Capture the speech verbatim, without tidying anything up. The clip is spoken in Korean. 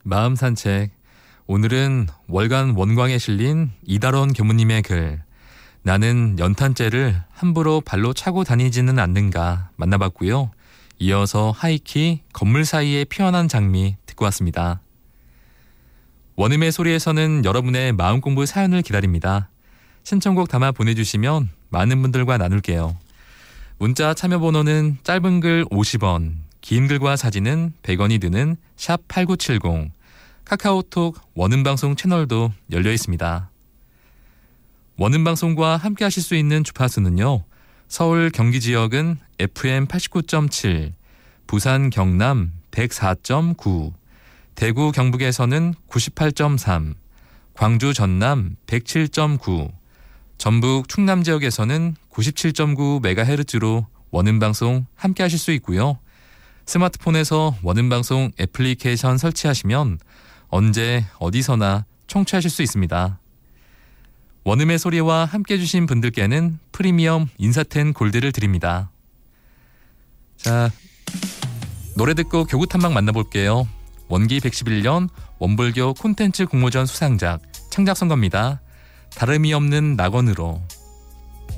마음 산책. 오늘은 월간 원광에 실린 이달원 교무님의 글 나는 연탄재를 함부로 발로 차고 다니지는 않는가 만나봤고요. 이어서 하이키 건물 사이에 피어난 장미 듣고 왔습니다. 원음의 소리에서는 여러분의 마음공부 사연을 기다립니다. 신청곡 담아 보내주시면 많은 분들과 나눌게요. 문자 참여번호는 짧은 글 오십 원, 긴 글과 사진은 백 원이 드는 샵 팔구칠공, 카카오톡 원음방송 채널도 열려 있습니다. 원음방송과 함께 하실 수 있는 주파수는요. 서울 경기 지역은 에프엠 팔십구 점 칠, 부산 경남 백사 점 구, 대구 경북에서는 구십팔 점 삼, 광주 전남 백칠 점 구, 전북 충남 지역에서는 구십칠 점 구 메가헤르츠로 원음방송 함께 하실 수 있고요. 스마트폰에서 원음방송 애플리케이션 설치하시면 언제 어디서나 청취하실 수 있습니다. 원음의 소리와 함께 해주신 분들께는 프리미엄 인사텐 골드를 드립니다. 자, 노래 듣고 교구 탐방 만나볼게요. 원기 백십일 년 원불교 콘텐츠 공모전 수상작 창작선거입니다. 다름이 없는 낙원으로.